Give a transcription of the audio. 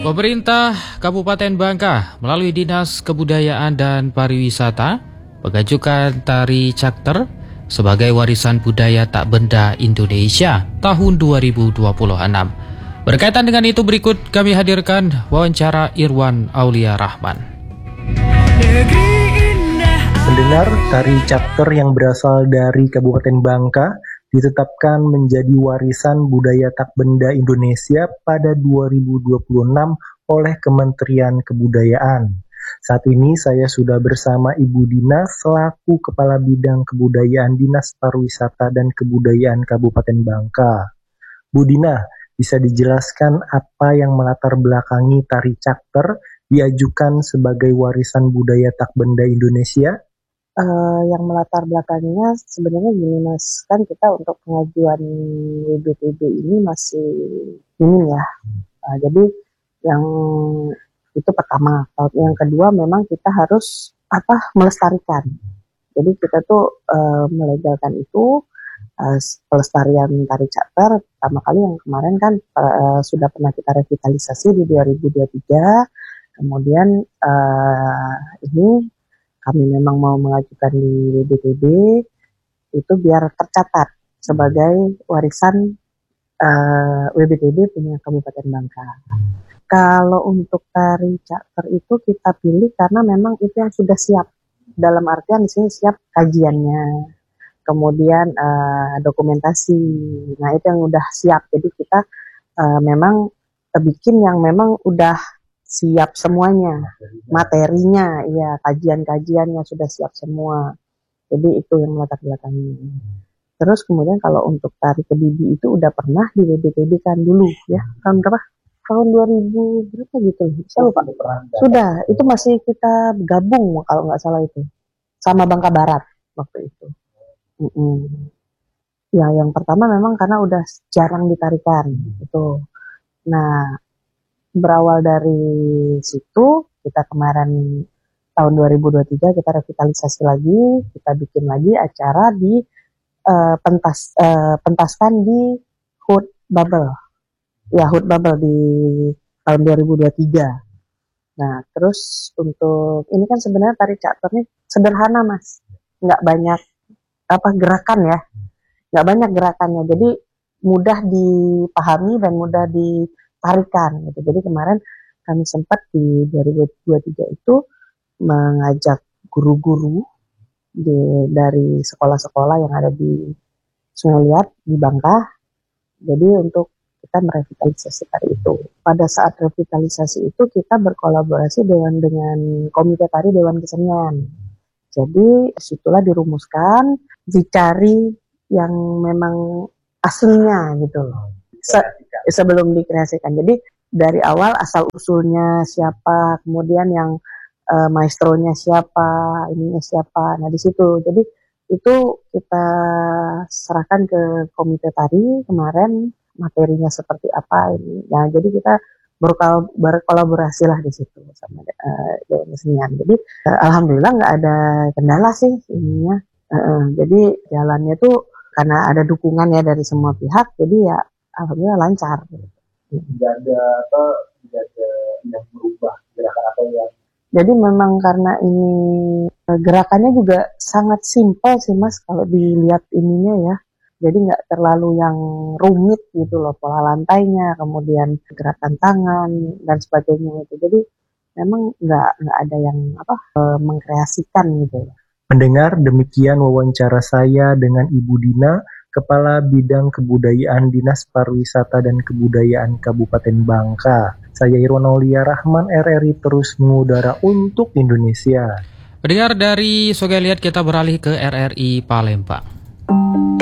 Pemerintah Kabupaten Bangka melalui Dinas Kebudayaan dan Pariwisata mengajukan tari Cakter sebagai warisan budaya tak benda Indonesia tahun 2026. Berkaitan dengan itu, berikut kami hadirkan wawancara Irwan Aulia Rahman. Mendengar tari Cakter yang berasal dari Kabupaten Bangka ditetapkan menjadi warisan budaya tak benda Indonesia pada 2026 oleh Kementerian Kebudayaan. Saat ini saya sudah bersama Ibu Dina selaku Kepala Bidang Kebudayaan Dinas Pariwisata dan Kebudayaan Kabupaten Bangka. Bu Dina, bisa dijelaskan apa yang melatar belakangi tari Cakter diajukan sebagai warisan budaya tak benda Indonesia? Yang melatar belakangnya sebenarnya gini Mas, kan kita untuk pengajuan WBTB ini masih minim ya. Jadi yang itu pertama. Yang kedua memang kita harus melestarikan. Jadi kita tuh melegalkan itu pelestarian tari Cakter. Pertama kali yang kemarin kan sudah pernah kita revitalisasi di 2023. Kemudian ini kami memang mau mengajukan di WBTB itu biar tercatat sebagai warisan WBTB punya Kabupaten Bangka. Kalau untuk tari Cakter itu kita pilih karena memang itu yang sudah siap, dalam artian di sini siap kajiannya, kemudian dokumentasi. Nah itu yang udah siap. Jadi kita memang bikin yang memang udah siap semuanya, materinya, ya kajian-kajiannya sudah siap semua. Jadi itu yang melatar belakangnya. Terus kemudian kalau untuk tari Kediri itu udah pernah di WBTB kan dulu ya, tahun berapa? Tahun 2000 berapa gitu? Saya lupa. Sudah, itu masih kita gabung kalau nggak salah itu, sama Bangka Barat waktu itu. Ya yang pertama memang karena udah jarang ditarikan itu. Nah berawal dari situ, kita kemarin tahun 2023 kita revitalisasi lagi, kita bikin lagi acara di pentaskan di Hood Bubble. Ya, Hood Bubble di tahun 2023. Nah, terus untuk ini kan sebenarnya tari Cakter ini sederhana, Mas. Nggak banyak gerakan ya. Nggak banyak gerakannya. Jadi mudah dipahami dan mudah tarikan gitu. Jadi kemarin kami sempat di 2023 itu mengajak guru-guru dari sekolah-sekolah yang ada di Sungai Liat di Bangka. Jadi untuk kita merevitalisasi tari itu. Pada saat revitalisasi itu kita berkolaborasi dengan Komite Tari Dewan Kesenian. Jadi situlah dirumuskan, dicari yang memang aslinya gitu loh. Sebelum dikreasikan. Jadi dari awal asal usulnya siapa, kemudian yang maestronya siapa, ininya siapa. Nah di situ. Jadi itu kita serahkan ke Komite Tari kemarin, materinya seperti apa ini. Nah jadi kita berkolaborasi lah di situ sama Dewan Kesenian. Jadi alhamdulillah nggak ada kendala sih ininya. Jadi jalannya tuh karena ada dukungan ya dari semua pihak. Jadi ya alhamdulillah lancar. Tidak ada yang berubah gerakan atau yang. Jadi memang karena ini gerakannya juga sangat simpel sih Mas kalau dilihat ininya ya. Jadi nggak terlalu yang rumit gitu loh, pola lantainya, kemudian gerakan tangan dan sebagainya itu. Jadi memang nggak ada yang mengkreasikan gitu. Mendengar demikian wawancara saya dengan Ibu Dina, Kepala Bidang Kebudayaan Dinas Pariwisata dan Kebudayaan Kabupaten Bangka. Saya Irwan Aulia Rahman, RRI terus mengudara untuk Indonesia. Pendengar dari Sungai Liat, kita beralih ke RRI Palembang.